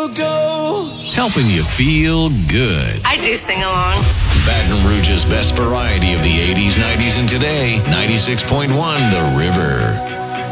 you go. Helping you feel good. I do sing along. Baton Rouge's best variety of the 80s, 90s, and today. 96.1 The River.